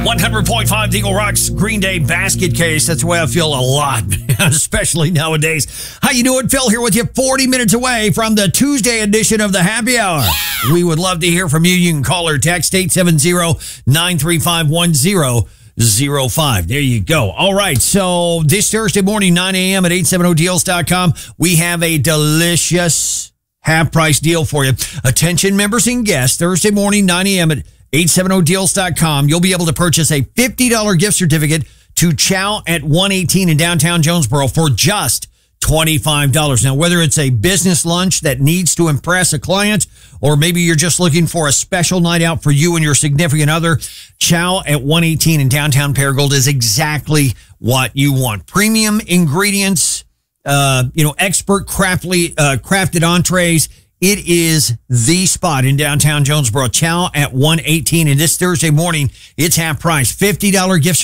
100.5 Eagle Rock's Green Day basket case. That's the way I feel a lot, especially nowadays. How you doing? Phil here with you, 40 minutes away from the Tuesday edition of the Happy Hour. We would love to hear from you. You can call or text 870-935-1005. There you go. All right. So this Thursday morning, 9 a.m. at 870deals.com, we have a delicious half-price deal for you. Attention members and guests, Thursday morning, 9 a.m. at 870deals.com. You'll be able to purchase a $50 gift certificate to Chow at 118 in downtown Jonesboro for just $25. Now, whether it's a business lunch that needs to impress a client, or maybe you're just looking for a special night out for you and your significant other, Chow at 118 in downtown Paragould is exactly what you want. Premium ingredients, expert crafted entrees. It is the spot in downtown Jonesboro. Chow at 118. And this Thursday morning, it's half price. $50 gift certificate